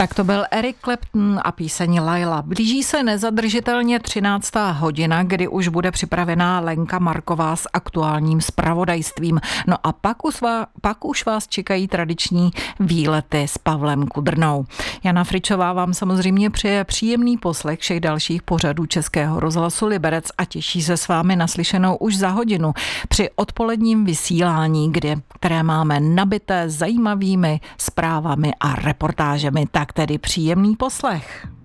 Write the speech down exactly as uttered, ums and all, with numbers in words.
Tak to byl Eric Clapton a píseň Laila. Blíží se nezadržitelně třináctá hodina, kdy už bude připravená Lenka Marková s aktuálním zpravodajstvím. No a pak už, vás, pak už vás čekají tradiční výlety s Pavlem Kudrnou. Jana Fričová vám samozřejmě přeje příjemný poslech všech dalších pořadů Českého rozhlasu Liberec a těší se s vámi naslyšenou už za hodinu při odpoledním vysílání, kde, které máme nabité zajímavými zprávami a reportážemi. Tak tedy příjemný poslech.